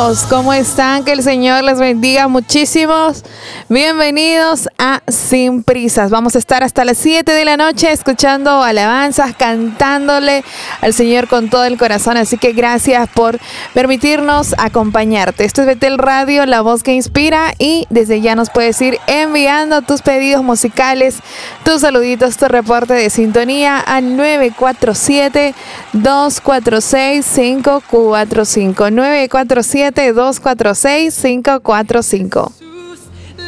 amigos, ¿cómo están? Que el Señor les bendiga muchísimos. Bienvenidos a Sin Prisas. Vamos a estar hasta las 7 de la noche escuchando alabanzas, cantándole al Señor con todo el corazón. Así que gracias por permitirnos acompañarte. Esto es Betel Radio, la voz que inspira, y desde ya nos puedes ir enviando tus pedidos musicales, tus saluditos, tu reporte de sintonía al 947-246-545. 947-246-545.